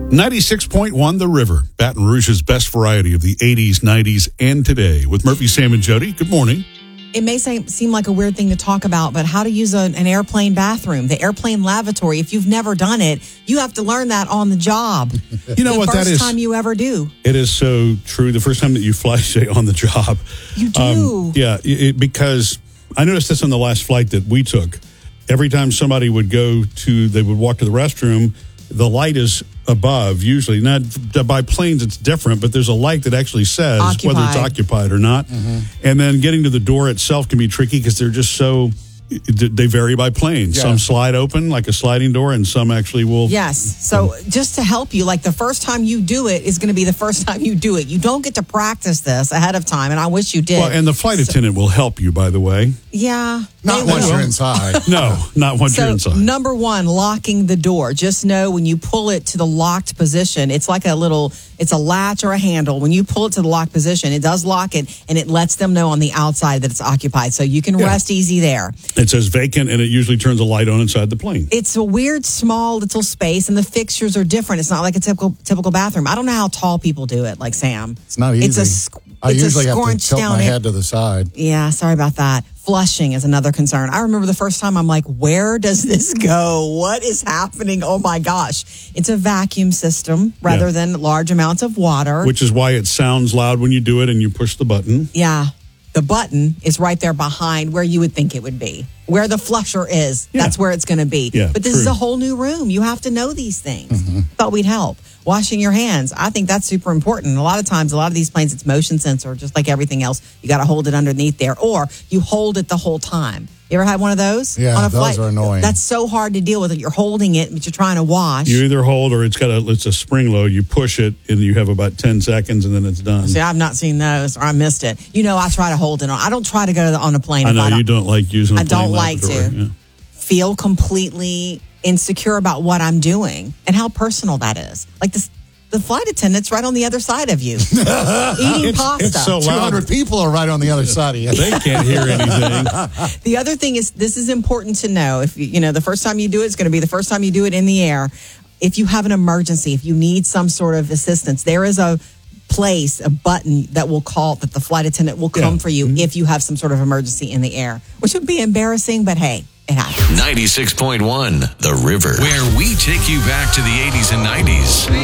96.1 The River, Baton Rouge's best variety of the 80s, 90s, and today. With Murphy, Sam, and Jody. Good morning. It may seem like a weird thing to talk about, but how to use an airplane bathroom, the airplane lavatory. If you've never done it, you have to learn that on the job. You know what that is? The first time you ever do. It is so true. The first time that you fly, say, on the job. You do. Because I noticed this on the last flight that we took. Every time somebody would they would walk to the restroom, the light is above, usually. Not by planes, it's different, but there's a light that actually says occupied. Whether it's occupied or not. Mm-hmm. And then getting to the door itself can be tricky because they're just they vary by plane. Yeah. Some slide open like a sliding door, and some actually will. Yes. So just to help you, like the first time you do it is going to be the first time you do it. You don't get to practice this ahead of time, and I wish you did. Well, and the flight attendant will help you, by the way. Yeah. Not once you're inside. No, not once you're inside. Number one, locking the door. Just know when you pull it to the locked position, it's like it's a latch or a handle. When you pull it to the locked position, it does lock it, and it lets them know on the outside that it's occupied. So you can rest easy there. It says vacant, and it usually turns a light on inside the plane. It's a weird, small, little space, and the fixtures are different. It's not like a typical bathroom. I don't know how tall people do it, like Sam. It's not easy. I usually have to tilt my head to the side. Yeah, sorry about that. Flushing is another concern. I remember the first time I'm like, where does this go? What is happening? Oh my gosh. It's a vacuum system rather than large amounts of water. Which is why it sounds loud when you do it and you push the button. Yeah. The button is right there behind where you would think it would be. Where the flusher is, that's where it's going to be. Yeah, but this is a whole new room. You have to know these things. Mm-hmm. Thought we'd help. Washing your hands. I think that's super important. A lot of times, a lot of these planes, it's motion sensor, just like everything else. You got to hold it underneath there, or you hold it the whole time. You ever had one of those? Yeah, on a those flight? are annoying. That's so hard to deal with. You're holding it, but you're trying to wash. You either hold or it's a spring load. You push it, and you have about 10 seconds, and then it's done. See, I've not seen those, or I missed it. I try to hold it on. I don't try to go on a plane. I know you don't like using a plane. I don't like to. Yeah. Feel completely insecure about what I'm doing and how personal that is. Like the flight attendant's right on the other side of you, eating pasta. It's so 200 people are right on the other side of you. They can't hear anything. The other thing is, this is important to know. If the first time you do it's going to be the first time you do it in the air. If you have an emergency, if you need some sort of assistance, there is a button that will call, that the flight attendant will come for you if you have some sort of emergency in the air, which would be embarrassing, but hey, it happens. 96.1 The River, where we take you back to the 80s and 90s.